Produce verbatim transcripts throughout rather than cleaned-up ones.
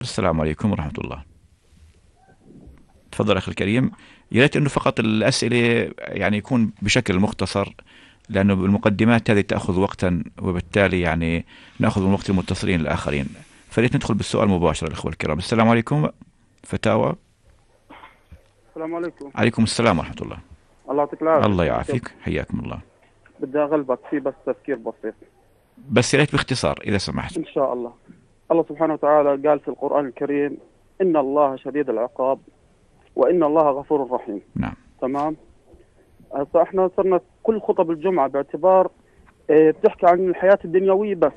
السلام عليكم ورحمة الله. تفضل أخي الكريم. يا ريت أنه فقط الأسئلة يعني يكون بشكل مختصر، لأنه المقدمات هذه تأخذ وقتا، وبالتالي يعني نأخذ من وقت المتصلين الآخرين. فريت ندخل بالسؤال مباشرة الأخوة الكرام. السلام عليكم. فتاوى. السلام عليكم. عليكم السلام ورحمة الله. الله يعطيك العافية. الله يعافيك، حياكم الله. بدي أغلبك فيه بس تفكير بسيط، بس يا ريت باختصار إذا سمحت. إن شاء الله. الله سبحانه وتعالى قال في القرآن الكريم: إن الله شديد العقاب وإن الله غفور رحيم. نعم. تمام. هسه احنا صرنا كل خطب الجمعة باعتبار اه بتحكي عن الحياة الدنيوية بس.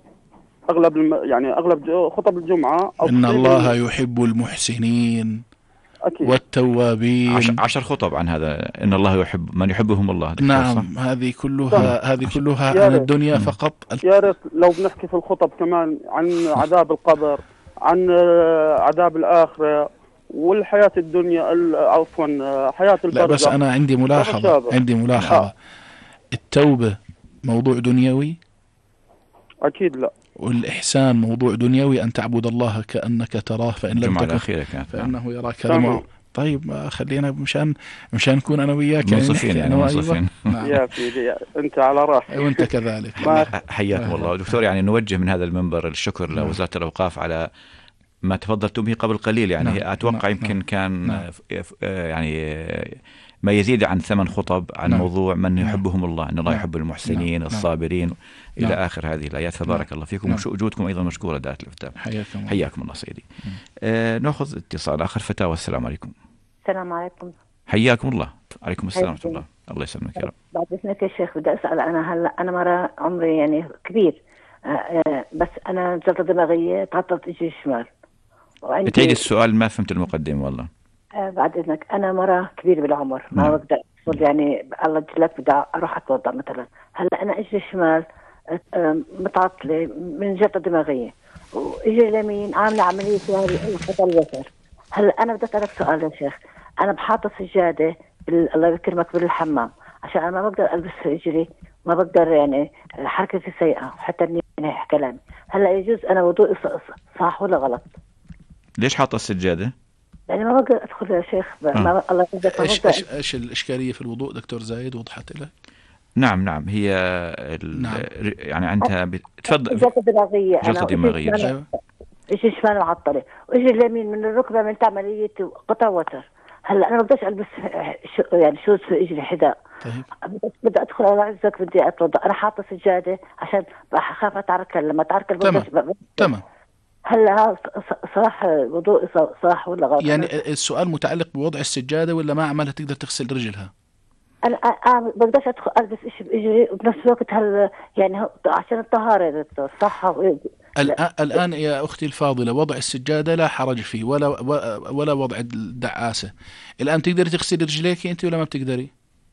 أغلب الم... يعني أغلب خطب الجمعة أو إن الله يحب المحسنين أكيد والتوابين. عشر, عشر خطب عن هذا، إن الله يحب من يحبهم الله. نعم، هذه كلها هذه كلها يا عن ريت. الدنيا فقط. يا ريت لو بنحكي في الخطب كمان عن عذاب القبر، عن آه، عذاب الآخرة والحياة الدنيا ال- عفوا آه، حياة لا بس البرزخ. أنا عندي ملاحظة مشابه. عندي ملاحظة آه. التوبة موضوع دنيوي، أكيد لا. والإحسان موضوع دنيوي، أن تعبد الله كأنك تراه فإن لم الجمعة تكن الأخيرة كانت. فإنه يراك. تمام. هذا طيب ما خلينا مشان مشان نكون أنا وياك منصفين يعني منصفين. نعم. يا سيدي أنت على راسي. وأنت كذلك. ما حياكم الله دكتور. يعني نوجه من هذا المنبر الشكر لوزارة الأوقاف على ما تفضلتم به قبل قليل. يعني نعم. أتوقع نعم. يمكن كان نعم. يعني ما يزيد عن ثمان خطب عن نعم. موضوع من نعم. يحبهم الله، أن الله نعم. يحب المحسنين نعم. الصابرين إلى نعم. آخر هذه الآيات. فبارك نعم. الله فيكم. نعم. وجودكم أيضا مشكورة دائرة الإفتاء. حياكم الله. حياكم الله سيدي. آه نأخذ اتصال آخر. فتاوى. السلام عليكم. السلام عليكم. حياكم الله. عليكم السلام ورحمة الله. الله يسلمك يا رب. بعد إذنك يا شيخ بدي أسأل. أنا هلا أنا مرة عمري يعني كبير، آه آه بس أنا جلطة دماغية تعطلت إجي الشمال. وعندي تعيد السؤال، ما فهمت المقدمة والله. آه بعد إذنك أنا مرة كبير بالعمر، ما نعم. بقدر أقدر يعني الله يجلك بدي أروح أتوضأ مثلا. هلا أنا إجي الشمال آه آه متعطلة من جلطة دماغية، وإجي اليمين عاملة عملية خطأ الوتر. هلا أنا بدي أسألك سؤال يا شيخ. أنا بحاطة سجادة بال... الله يكرمك بالحمام، عشان أنا ما بقدر ألبس رجلي، ما بقدر يعني حركتي سيئة حتى إني أنهي كلامي. هلا يجوز أنا وضوء صح ولا غلط؟ ليش حاطة السجادة؟ يعني ما بقدر أدخل يا شيخ. آه. ما الله يرزقك. إيش إيش إيش الإشكالية في الوضوء دكتور زايد؟ وضحت لك؟ نعم نعم. هي ال... نعم. يعني عندها بت... تفضل. جلطة دماغية. جلطة دماغية. أنا إيش شمال معطلة، وإيش اليمين من الركبة من عملية قطع وتر. هلا انا ما بديش البس شو يعني شوز في اجري حذاء. طيب بدي ادخل على عزك بدي اتوضا. انا حاطه سجاده عشان بخاف اتعركل. لما اتعركل تمام تمام. هلا صح وضوء صح ولا غلط؟ يعني السؤال متعلق بوضع السجاده ولا ما عملها تقدر تغسل رجلها؟ انا انا بقدرش ادخل البس شيء باجري وبنفس الوقت هل يعني عشان الطهاره يا دكتور صح؟ الآن الآن يا أختي الفاضلة وضع السجادة لا حرج فيه ولا ولا وضع الدعاسة. الآن تقدري تغسلي رجليك أنت ولا ما بتقدري؟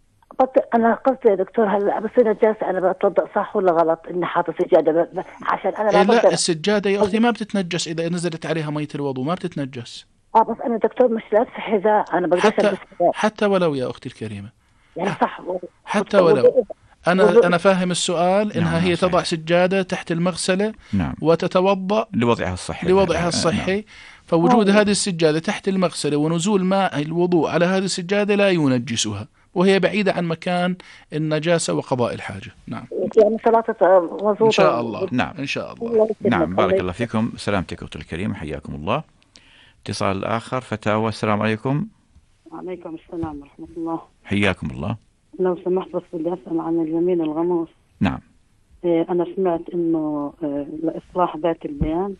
أنا قصدي يا دكتور هلا بس أنا جالسة أنا بتوضأ صح ولا غلط إني حاطة سجادة عشان أنا ما لا بقدر. السجادة يا أختي ما بتتنجس إذا نزلت عليها مية الوضوء ما بتتنجس. آه بس أنا دكتور مش لابسة حذاء. أنا بقدرش حتى ألبس حذاء. حتى ولو يا أختي الكريمة يعني صح حتى ولو أنا وضوء. أنا فاهم السؤال إنها نعم هي صحيح. تضع سجادة تحت المغسلة نعم. وتتوضأ لوضعها الصحي لوضعها الصحي. فوجود نعم. هذه السجادة تحت المغسلة ونزول ماء الوضوء على هذه السجادة لا ينجسها، وهي بعيدة عن مكان النجاسة وقضاء الحاجة. نعم يعني صلاة مظبوطة إن شاء الله. نعم إن شاء الله. نعم. بارك الله فيكم. سلامتك أختي الكريم. حياكم الله. اتصال آخر. فتاوى. السلام عليكم. وعليكم السلام ورحمة الله. حياكم الله. لو سمحت بس بدي أسأل عن اليمين الغموس. نعم. إيه أنا سمعت إنه إيه لإصلاح ذات البيان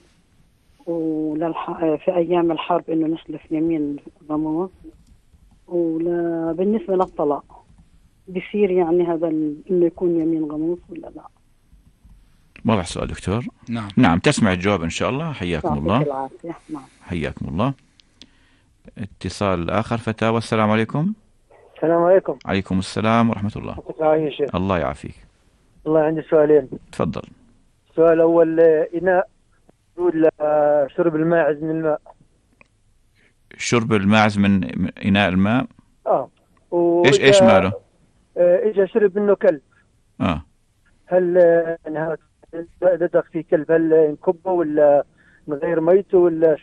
وللح... في أيام الحرب إنه نحلف يمين غموس. وبالنسبة للطلاق بصير يعني هذا ال... إنه يكون يمين غموس ولا لا؟ واضح السؤال دكتور. نعم نعم. تسمع الجواب إن شاء الله. حياكم الله. العافية. نعم. حياكم الله. اتصال آخر. فتاوى. السلام عليكم. السلام عليكم. عليكم السلام ورحمة الله. الله يعافيك. الله عندي سؤالين. تفضل. السؤال الأول إناء يقول شرب الماعز من الماء. شرب الماعز من إناء الماء. آه. إيش إيش ماله؟ آه إجا شرب منه كلب. آه. هل إنها دق في كلب هل نكبه ولا من غير ميته ولا